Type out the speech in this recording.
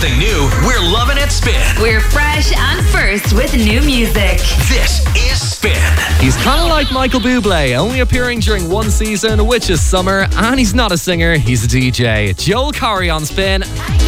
something new, we're loving it Spin. We're fresh and first with new music. This is Spin. He's kind of like Michael Bublé, only appearing during one season, which is summer, and he's not a singer, he's a DJ. Joel Corry on Spin.